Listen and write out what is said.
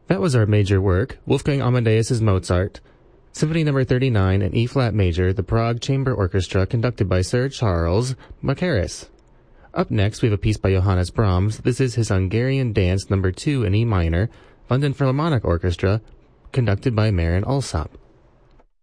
That was our major work, Wolfgang Amadeus's Mozart. Symphony No. 39 in E-flat major, the Prague Chamber Orchestra, conducted by Sir Charles Mackerras. Up next, we have a piece by Johannes Brahms. This is his Hungarian Dance No. 2 in E minor, London Philharmonic Orchestra, conducted by Marin Alsop.